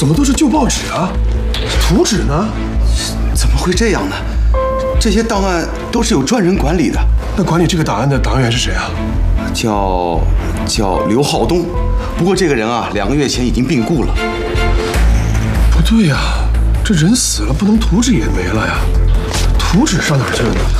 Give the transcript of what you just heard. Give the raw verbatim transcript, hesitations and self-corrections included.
怎么都是旧报纸啊？图纸呢？ 怎么会这样呢？这些档案都是有专人管理的。 那管理这个档案的档案员是谁啊？ 叫叫刘浩东。不过这个人啊，两个月前已经病故了。 不对呀，这人死了，不能图纸也没了呀。图纸上哪儿去了呢？